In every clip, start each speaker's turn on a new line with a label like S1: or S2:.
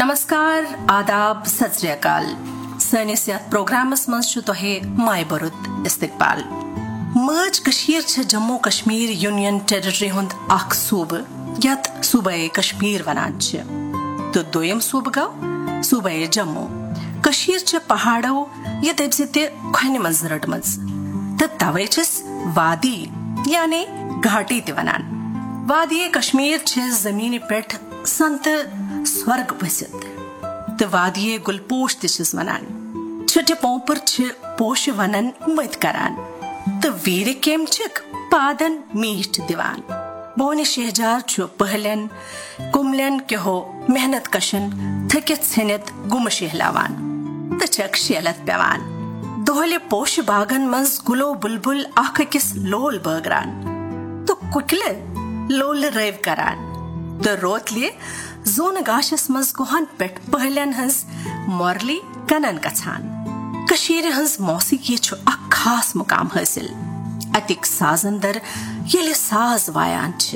S1: नमस्कार, आदाब, सत श्री अकाल। सनिस यथ प्रोग्रामस मज छु तोहे माय बरुत इस्तकबाल। मज कशीर छ जम्मू कश्मीर यूनियन टेरिटरी हुंद अख सूब यथ सूबे कश्मीर वनान छ। तो दोयम सूब गो सूबे जम्मू। कशीर छ पहाड़ो यथ एब्सिते खैने मज रटमज। त तवे छस वादी यानी घाटी ते वनान। वादी कश्मीर छ जमीन पेट संत स्वर्ग बसित। त वादी गुलपोश ते छस वनान। छटे पोपर छ पोश वनन मत करान। त वीर केम छक पादन मीठ दीवान। बोने शहजार छ पहलन कुमलन के हो मेहनत कशन थकित सेनत गुम शहलावान। त चक शेलत पेवान। दोहले पोश बागन मज गुलो बुलबुल आख किस लोल बगरान। तो कुकले लोल रेव करान। त रोतले जोन गाशस मज गुहन पेट पहलन हंस मोरली कनन गछान। कशीर हंस मौसीकी छु अक खास मुकाम हासिल। अतिक साजंदर येले साज वायान छ।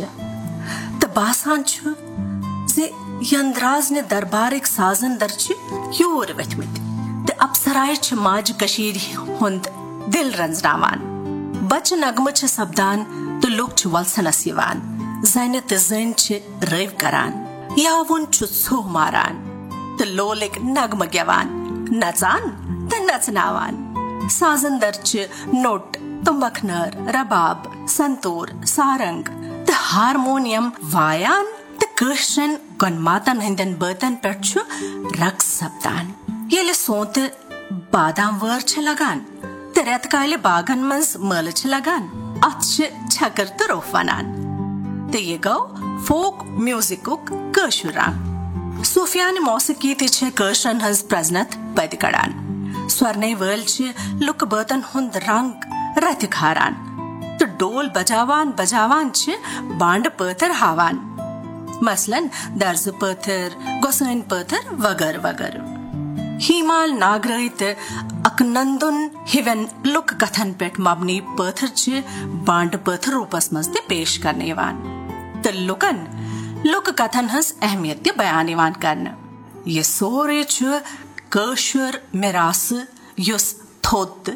S1: त बासान छु जे यंद्राज ने दरबारिक साजंदर छ योर वथमित। त अप्सराय छ माज कशीर हुंद दिल रंजनावान। बच नगम छ सबदान तो लोग छ वलसन असिवान। ज़ैन त ज़ैन छ रेव करान। यावन छु सो मारान। त लोलिक नगम ग्यवान। नचान त नचनावान। साजंदर छ नोट तुम्बखनर रबाब संतूर सारंग त हारमोनियम वायान त कृष्ण गनमातन हिंदन बर्तन पर छु रक्स सबदान। येले सोत बादाम वर छ लगान। त रेतकाले बागन मंज मल छ लगान। अत छकर त रोफानान। त ये गो फोक म्यूजिकुक कशुरान। सूफियान मौसीकी ते छ कर्शन हंस प्रजनत पैद कड़ान। स्वरने वर्ल छ लुक बर्तन हुंद रंग रथ खारान। तो डोल बजावान बजावान छ बांड पथर हावान। मसलन दर्ज पथर गोसैन पथर वगर वगर। हिमाल नागरित अकनंदुन हिवन लुक कथन पेट मबनी पथर छ बांड पथर रूपस मस्ते पेश करने वान। त लुकन लुक कथन हंस अहमियत ते बयानीवान करन। ये सोरे छ कशुर मिरास युस थोत